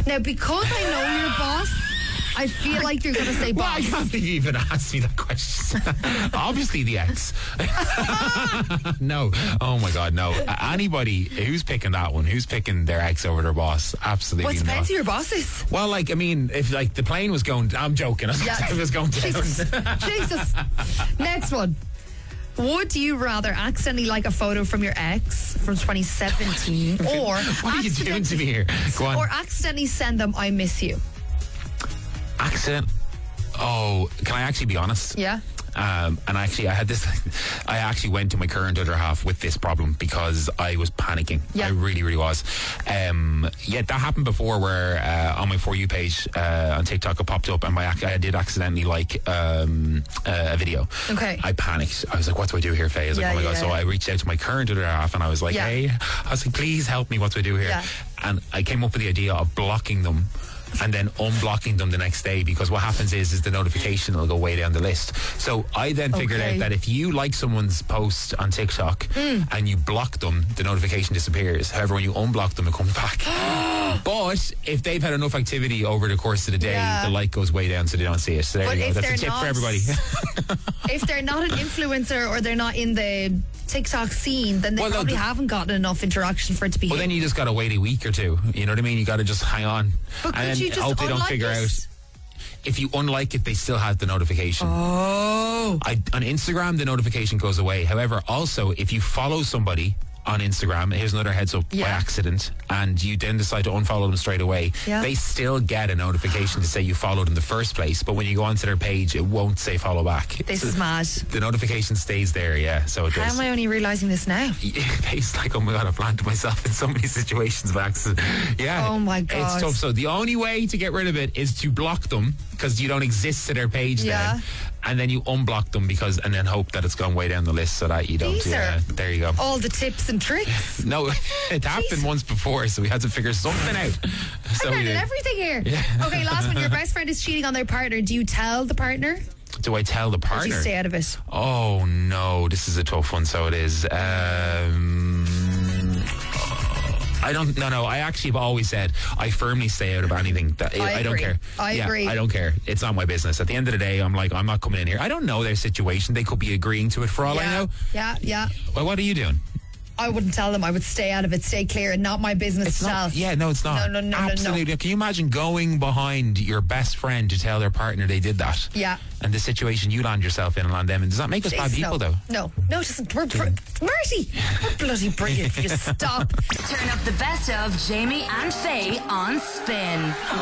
Now, because I know your boss, I feel like you're going to say Well, boss. I can't believe you even asked me that question. Obviously the ex. No. Oh my God, no. Anybody who's picking that one, who's picking their ex over their boss, absolutely Well, it depends not. who your boss is. Well, like, I mean, if like the plane was going, I'm joking. Yeah. If it was going down. Jesus. Next one. Would you rather accidentally like a photo from your ex from 2017 or What are you doing to me here? Go on. or accidentally send them I miss you? Accident. Oh, can I actually be honest? Yeah. And actually, I actually went to my current other half with this problem because I was panicking. Yeah. I really, really was. Yeah, that happened before where on my For You page on TikTok it popped up and I did accidentally like a video. Okay. I panicked. I was like, what do I do here, Faye? I was like, Yeah, oh my God. yeah. So I reached out to my current other half and I was like, Yeah. hey, I was like, please help me. What do I do here? Yeah. And I came up with the idea of blocking them and then unblocking them the next day, because what happens is the notification will go way down the list. So I then figured Okay. out that if you like someone's post on TikTok and you block them, the notification disappears. However, when you unblock them, it comes back. But if they've had enough activity over the course of the day, Yeah. the like goes way down so they don't see it. So there But you go. if That's a they're tip not- for everybody. If they're not an influencer or they're not in the TikTok scene, then they Well, no, probably the- haven't gotten enough interaction for it to be Well, hit. then you just got to wait a week or two. You know what I mean? You got to just hang on. But and could then you just hope they don't unlike figure it? out. If you unlike it, they still have the notification. Oh. On Instagram, the notification goes away. However, also, if you follow somebody on Instagram, here's another heads up by Yeah. accident, and you then decide to unfollow them straight away, Yeah. they still get a notification to say you followed in the first place, but when you go onto their page, it won't say follow back. This So is mad. the notification stays there, yeah, so it How does. am I only realising this now? It's like, oh my God, I've landed myself in so many situations by accident. Yeah. Oh my God. It's tough. So the only way to get rid of it is to block them, because you don't exist to their page Yeah. then. And then you unblock them and then hope that it's gone way down the list so that you don't. These are there you go. all the tips and tricks. No, it happened once before, so we had to figure something out. So I'm we learning did. everything here. Yeah. Okay, last one. Your best friend is cheating on their partner. Do you tell the partner? Do I tell the Or do partner? you stay out of it? Oh no, this is a tough one. So it is. I don't. No. I actually have always said I firmly stay out of anything. I don't agree. care. I agree. I don't care. It's not my business. At the end of the day, I'm like, I'm not coming in here. I don't know their situation. They could be agreeing to it for all I Yeah, know. yeah. Well, what are you doing? I wouldn't tell them. I would stay out of it, stay clear, and not my business to tell. Yeah, no, it's not. No. Absolutely. Can you imagine going behind your best friend to tell their partner they did that? Yeah. And the situation you land yourself in and land them in. Does that make us bad Jeez, people, no. though? No, it doesn't. Marty, we're bloody brilliant. You just stop. Turn up the best of Jamie and Faye on Spin.